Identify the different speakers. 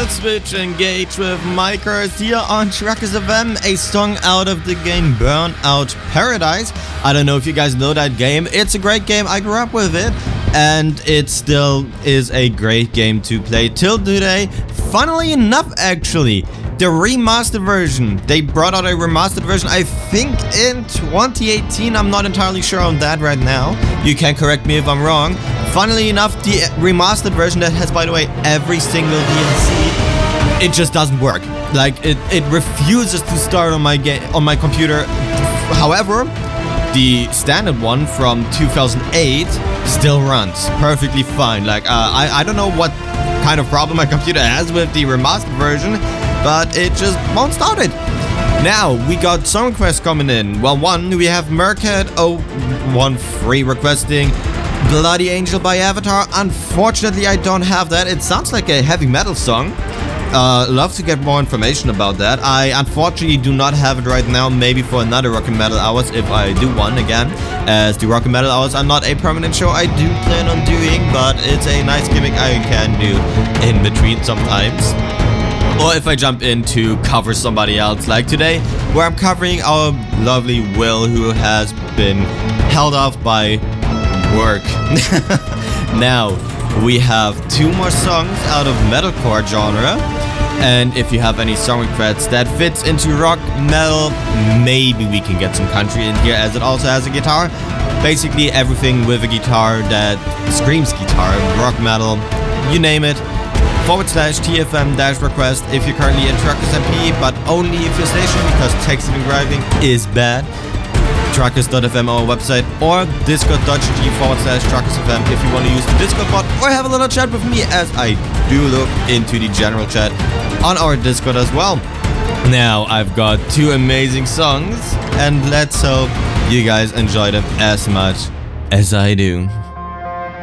Speaker 1: Let's switch engage with Micers here on Truckers FM, a song out of the game Burnout Paradise. I don't know if you guys know that game. It's a great game. I grew up with it, and it still is a great game to play till today. Funnily enough, actually, the remastered version. They brought out a remastered version, I think in 2018. I'm not entirely sure on that right now. You can correct me if I'm wrong. Funnily enough, the remastered version that has, by the way, every single DLC, it just doesn't work. Like, it refuses to start on my computer. However, the standard one from 2008 still runs perfectly fine. Like, I don't know what kind of problem my computer has with the remastered version, but it just won't start it. Now, we got some requests coming in. Well, one, we have Mercat013 requesting Bloody Angel by Avatar. Unfortunately, I don't have that. It sounds like a heavy metal song. Love to get more information about that. I unfortunately do not have it right now. Maybe for another Rock and Metal Hours if I do one again. As the Rock and Metal Hours are not a permanent show I do plan on doing, but it's a nice gimmick I can do in between sometimes. Or if I jump in to cover somebody else, like today, where I'm covering our lovely Will, who has been held off by work. Now, we have two more songs out of metalcore genre, and if you have any song requests that fits into rock, metal, maybe we can get some country in here, as it also has a guitar. Basically everything with a guitar that screams guitar, rock, metal, you name it. /TFM-request if you're currently in Truckers MP, but only if you're stationed, because texting and driving is bad. Truckers.fm, our website, or discord.gg/TruckersFM if you want to use the Discord bot, or have a little chat with me, as I do look into the general chat on our Discord as well. Now, I've got two amazing songs, and let's hope you guys enjoy them as much as I do.